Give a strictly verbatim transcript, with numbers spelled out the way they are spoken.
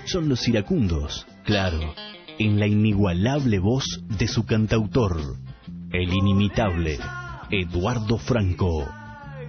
son los iracundos, claro, en la inigualable voz de su cantautor, el inimitable Eduardo Franco.